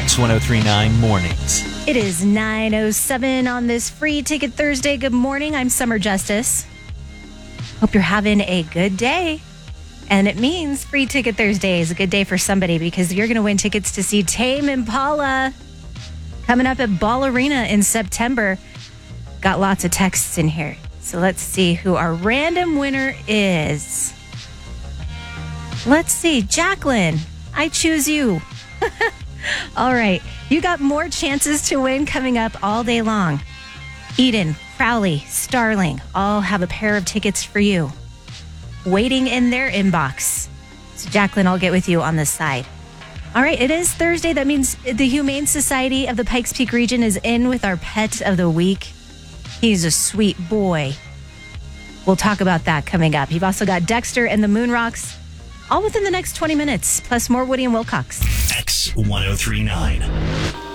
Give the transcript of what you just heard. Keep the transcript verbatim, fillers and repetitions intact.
X one oh three nine Mornings. It is nine oh seven on this Free Ticket Thursday. Good morning. I'm Summer Justice. Hope you're having a good day. And it means Free Ticket Thursday is a good day for somebody because you're going to win tickets to see Tame Impala coming up at Ball Arena in September. Got lots of texts in here. So let's see who our random winner is. Let's see. Jacqueline, I choose you. All right. You got more chances to win coming up all day long. Eden, Crowley, Starling all have a pair of tickets for you waiting in their inbox. So Jacqueline, I'll get with you on this side. All right, it is Thursday. That means the Humane Society of the Pikes Peak region is in with our pet of the week. He's a sweet boy. We'll talk about that coming up. You've also got Dexter and the Moon Rocks, all within the next twenty minutes, plus more Woody and Wilcox. X one oh three nine.